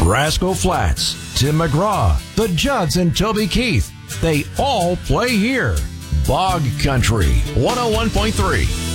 Brasco Flats, Tim McGraw, the Judds and Toby Keith. They all play here. Bog Country 101.3.